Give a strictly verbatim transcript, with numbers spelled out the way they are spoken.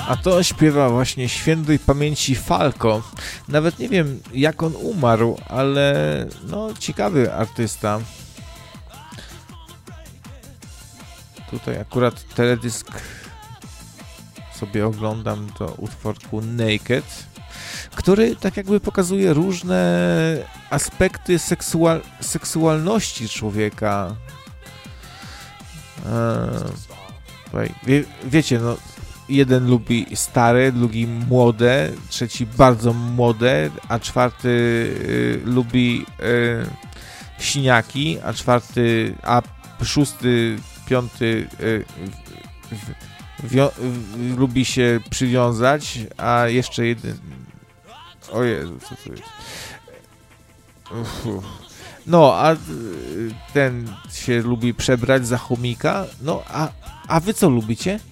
A to śpiewa właśnie świętej pamięci Falco. Nawet nie wiem, jak on umarł, ale no ciekawy artysta. Tutaj akurat teledysk sobie oglądam, to utworku Naked, który tak jakby pokazuje różne aspekty seksual seksualności człowieka. Eee, wie, wiecie, no jeden lubi stare, drugi młode, trzeci bardzo młode, a czwarty y, lubi y, siniaki, a czwarty, a szósty, piąty y, y, lubi się przywiązać, a jeszcze jeden... O Jezu, co to jest? Uff. No, a ten się lubi przebrać za chomika. No, a, a wy co lubicie?